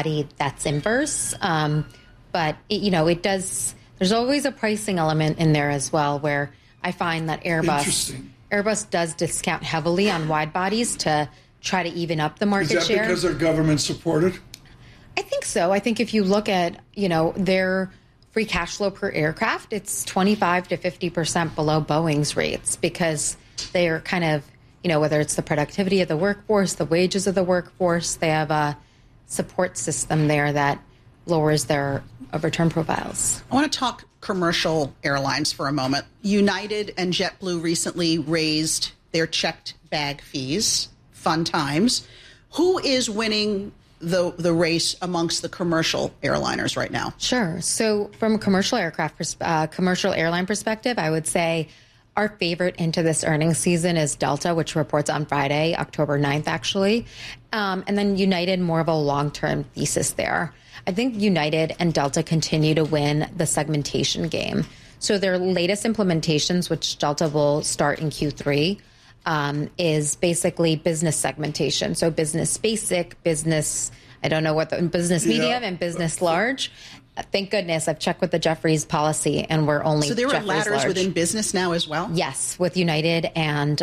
body that's inverse. But, it does, there's always a pricing element in there as well, where I find that Airbus does discount heavily on wide bodies to try to even up the market share. Is that because they're government supported? I think so. I think if you look at, their free cash flow per aircraft, it's 25 to 50% below Boeing's rates, because they are kind of, whether it's the productivity of the workforce, the wages of the workforce, they have a support system there that lowers their return profiles. I want to talk commercial airlines for a moment. United and JetBlue recently raised their checked bag fees. Fun times. Who is winning the race amongst the commercial airliners right now? Sure. So from a commercial airline perspective, I would say our favorite into this earnings season is Delta, which reports on Friday, October 9th, actually. And then United, more of a long-term thesis there. I think United and Delta continue to win the segmentation game. So their latest implementations, which Delta will start in Q3, is basically business segmentation. So business basic, business, I don't know what the business medium and business large. Thank goodness I've checked with the Jefferies policy, and we're only so there Jefferies are ladders large. Within business now as well. Yes, with United and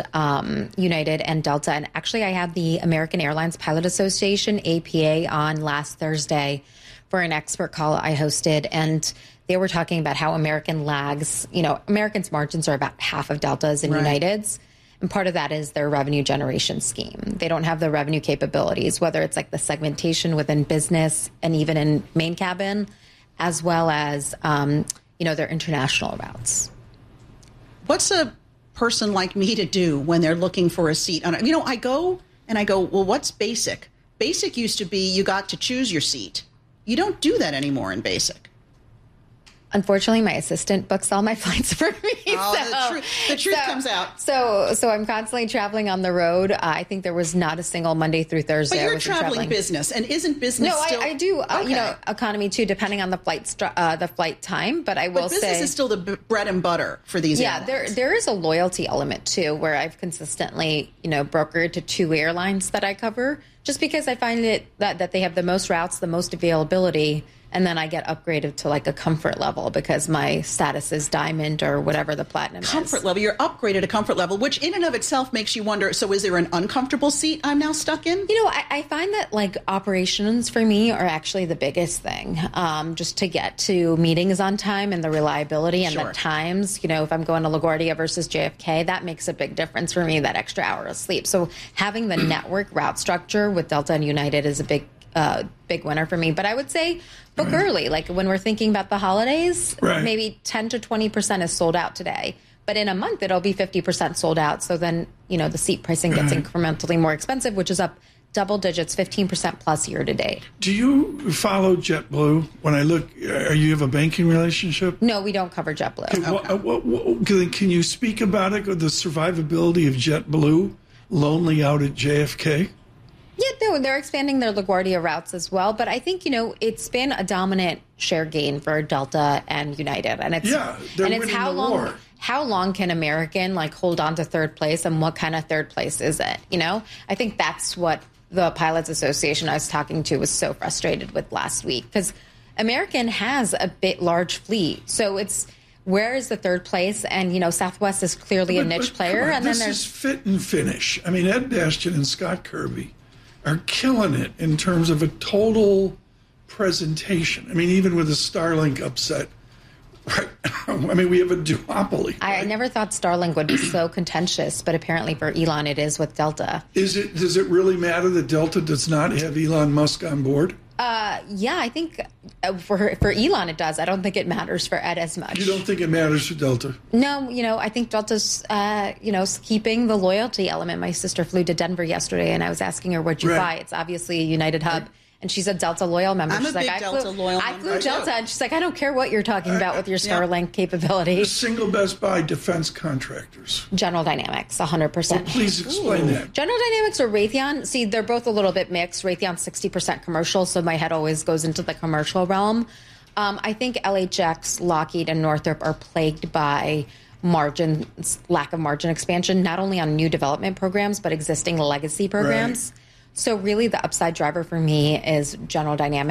Delta, and actually I had the American Airlines Pilot Association (APA) on last Thursday for an expert call I hosted, and they were talking about how American lags. American's margins are about half of Delta's and United's. And part of that is their revenue generation scheme. They don't have the revenue capabilities, whether it's like the segmentation within business and even in main cabin, as well as, their international routes. What's a person like me to do when they're looking for a seat? I go, well, what's basic? Basic used to be you got to choose your seat. You don't do that anymore in basic. Unfortunately, my assistant books all my flights for me. Oh, the truth comes out. So I'm constantly traveling on the road. I think there was not a single Monday through Thursday. But you're traveling business, and isn't business still? No, I do, economy too, depending on the flight time. But I will say business is still the bread and butter for these airlines. Yeah, there is a loyalty element too, where I've consistently, brokered to 2 airlines that I cover, just because I find it that they have the most routes, the most availability. And then I get upgraded to like a comfort level because my status is diamond or whatever the platinum is. Comfort level. You're upgraded to comfort level, which in and of itself makes you wonder, so is there an uncomfortable seat I'm now stuck in? I find that like operations for me are actually the biggest thing. Just to get to meetings on time and the reliability and the times. If I'm going to LaGuardia versus JFK, that makes a big difference for me, that extra hour of sleep. So having the network route structure with Delta and United is a big winner for me. But I would say book early. Like when we're thinking about the holidays, maybe 10 to 20% is sold out today. But in a month, it'll be 50% sold out. So then, the seat pricing gets incrementally more expensive, which is up double digits, 15% plus year to date. Do you follow JetBlue? When I look, you have a banking relationship? No, we don't cover JetBlue. Can you speak about it, the survivability of JetBlue lonely out at JFK? Yeah, they're expanding their LaGuardia routes as well. But I think, it's been a dominant share gain for Delta and United. And it's how long can American hold on to third place, and what kind of third place is it? I think that's what the Pilots Association I was talking to was so frustrated with last week, because American has a bit large fleet. So it's, where is the third place? And, Southwest is clearly a niche player. And this is fit and finish. I mean, Ed Bastian and Scott Kirby are killing it in terms of a total presentation. I mean, even with the Starlink upset, right? I mean, we have a duopoly. I never thought Starlink would be so contentious, but apparently for Elon it is with Delta. Does it really matter that Delta does not have Elon Musk on board? Yeah, I think for Elon it does. I don't think it matters for Ed as much. You don't think it matters for Delta? No, I think Delta's, keeping the loyalty element. My sister flew to Denver yesterday, and I was asking her, what'd you fly? It's obviously a United hub. And she's a Delta loyal member. I'm she's a big Delta loyal member. I flew Delta, and she's like, I don't care what you're talking about with your Starlink capability. The single best buy defense contractors. General Dynamics, 100%. Well, please explain that. General Dynamics or Raytheon, see, they're both a little bit mixed. Raytheon's 60% commercial, so my head always goes into the commercial realm. I think LHX, Lockheed, and Northrop are plagued by lack of margin expansion, not only on new development programs, but existing legacy programs. Right. So really the upside driver for me is General Dynamics.